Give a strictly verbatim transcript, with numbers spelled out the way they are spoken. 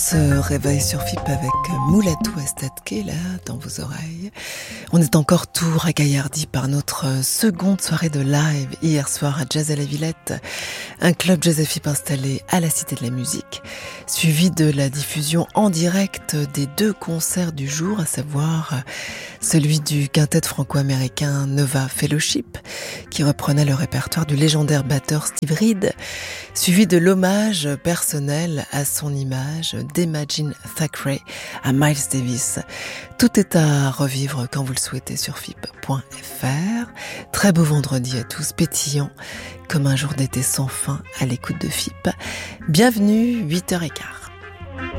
Se réveille sur F I P avec Moulatou Astatke là dans vos oreilles. On est encore tout ragaillardi par notre seconde soirée de live hier soir à Jazz à la Villette, un club jazz F I P installé à la Cité de la Musique, suivi de la diffusion en direct des deux concerts du jour, à savoir celui du quintet franco-américain Nova Fellowship, qui reprenait le répertoire du légendaire batteur Steve Reed, suivi de l'hommage personnel à son image d'Imagine Thackeray à Miles Davis. Tout est à revivre quand vous le souhaitez sur F I P point F R. Très beau vendredi à tous, pétillant comme un jour d'été sans fin à l'écoute de F I P. Bienvenue, huit heures quinze.